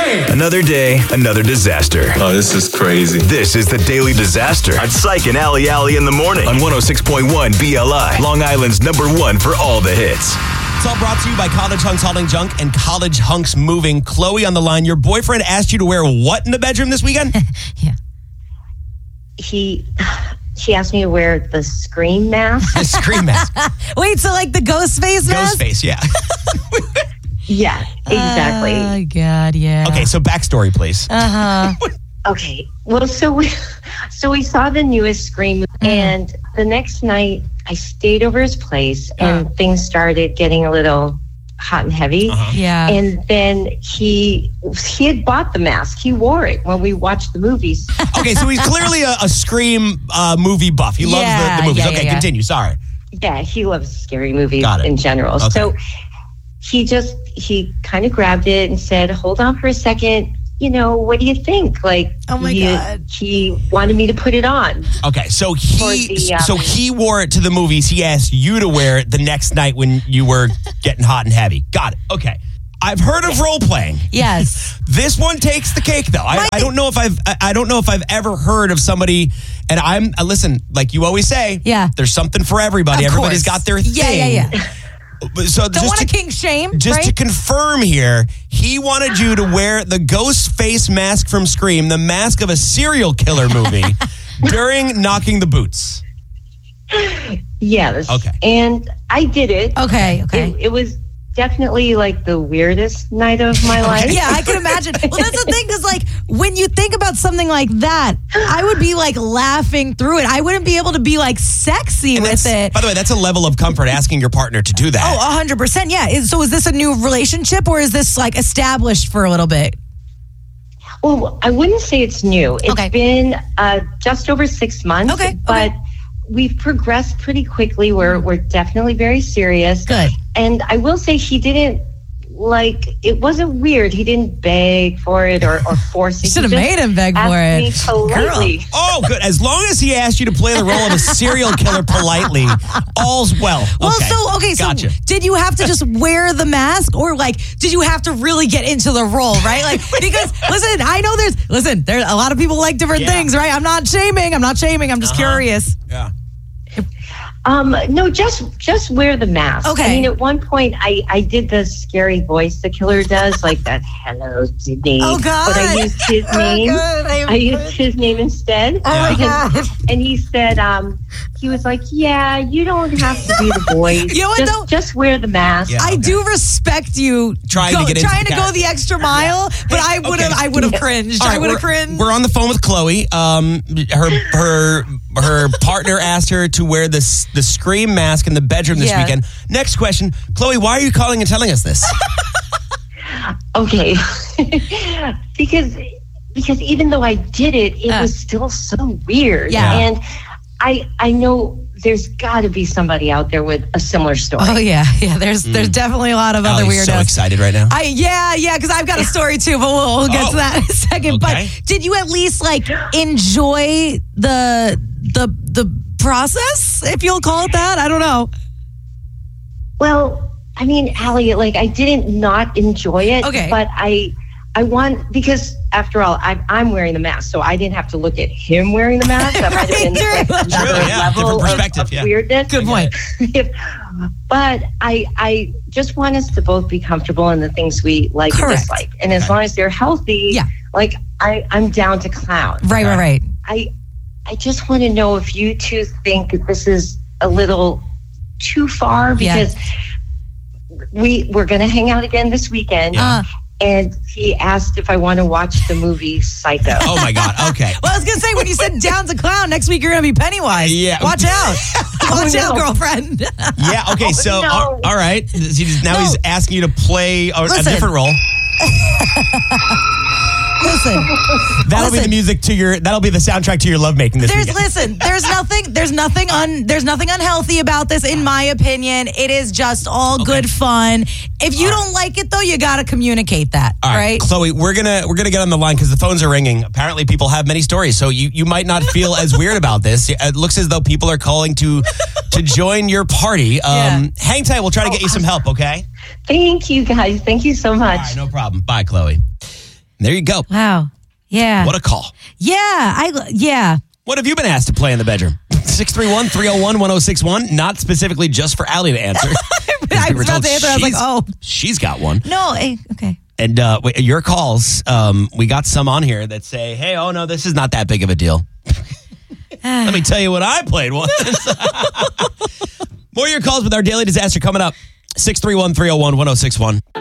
Another day, another disaster. Oh, this is crazy. This is the Daily Disaster on Psych and Ali in the morning on 106.1 BLI, Long Island's #1 for all the hits. It's all brought to you by College Hunks Hauling Junk and College Hunks Moving. Chloe on the line. Your boyfriend asked you to wear what in the bedroom this weekend? Yeah. She asked me to wear the Scream mask. The Scream mask. Wait, so like the ghost face mask? Ghost face, yeah. Yeah, exactly. Oh, God, yeah. Okay, so backstory, please. Okay, well, so we saw the newest Scream, and the next night I stayed over his place, and things started getting a little hot and heavy. Yeah. And then he had bought the mask. He wore it when we watched the movies. Okay, so he's clearly a Scream movie buff. He loves the movies. Yeah, okay, yeah. continue. Sorry. Yeah, he loves scary movies Got it. in general. Okay. So he kind of grabbed it and said, "Hold on for a second. You know, what do you think?" Like, Oh my God. He wanted me to put it on. Okay, so the, he wore it to the movies. He asked you to wear it the next night when you were getting hot and heavy. Got it. Okay. I've heard of role playing. Yes. This one takes the cake, though. I don't know if I've ever heard of somebody. And listen, like you always say. Yeah. There's something for everybody. Of Everybody's course. got their thing. Yeah. So Don't want to king shame, Just right? to confirm here, he wanted you to wear the ghost face mask from Scream, the mask of a serial killer movie, during Knocking the Boots. Yes. Okay. And I did it. Okay. It was definitely like the weirdest night of my life. Yeah, I can imagine. Well, that's the thing, because like when you think about something like that, I would be like laughing through it. I wouldn't be able to be like sexy with it. By the way, that's a level of comfort asking your partner to do that. Oh, 100%. Yeah. So is this a new relationship, or is this like established for a little bit? Well, I wouldn't say it's new. It's Okay. been just over 6 months. Okay. But we've progressed pretty quickly. We're definitely very serious. Good. And I will say he didn't, like, it wasn't weird. He didn't beg for it or force it. Should have He just made him beg for asked it. me politely. Oh, good. As long as he asked you to play the role of a serial killer politely, all's well. Well, Okay. so Gotcha. did you have to just wear the mask, or like did you have to really get into the role, right? Like, because listen, I know there's a lot of people like different things, right? I'm not shaming. I'm just curious. Yeah. No, just wear the mask. Okay. I mean, at one point, I did the scary voice the killer does, like that, "Hello, Sydney." Oh, God. But I used his name. God, I used his name instead. Oh, my God. And he said, he was like, "Yeah, you don't have to be the voice. You know what, though? Just wear the mask." Yeah. I do respect you Trying to get into the go character. the extra mile, but I would have cringed. All right, I would have cringed. We're on the phone with Chloe. Her partner asked her to wear the Scream mask in the bedroom this weekend. Next question, Chloe, why are you calling and telling us this? Okay. because even though I did it, it was still so weird. Yeah. And I know there's got to be somebody out there with a similar story. Oh yeah. There's definitely a lot of other Allie's weirdos. so excited right now. Because I've got a story too, but we'll get to that in a second. Okay. But did you at least like enjoy the process, if you'll call it that? I don't know. Well, I mean, Allie, like, I didn't not enjoy it. Okay. But I want, because after all, I'm wearing the mask, so I didn't have to look at him wearing the mask. That might have been like another level perspective, of weirdness. Good point. But I just want us to both be comfortable in the things we like and dislike. And as long as they're healthy, like, I'm down to clown. Right. I just want to know if you two think this is a little too far, because we're going to hang out again this weekend. And he asked if I want to watch the movie Psycho. Oh, my God. Okay. Well, I was going to say, when you said down to clown, next week you're going to be Pennywise. Yeah. Watch out. Watch out, girlfriend. Yeah, okay, so, no. all right. Now he's asking you to play a different role. Listen. That'll be the music to that'll be the soundtrack to your lovemaking this weekend. There's nothing unhealthy about this, in my opinion. It is just all good fun. If you don't like it though, you got to communicate that, All right, Chloe, we're gonna get on the line because the phones are ringing. Apparently, people have many stories, so you might not feel as weird about this. It looks as though people are calling to join your party. Hang tight. We'll try to get you some help. Okay. Thank you, guys. Thank you so much. All right, no problem. Bye, Chloe. There you go. Wow. Yeah. What a call. Yeah. What have you been asked to play in the bedroom? 631-301-1061. Not specifically just for Allie to answer. I was about to answer. I was like, oh. She's got one. No, okay. And your calls, we got some on here that say, hey, oh, no, this is not that big of a deal. Let me tell you what I played once. More of your calls with our Daily Disaster coming up. 631-301-1061.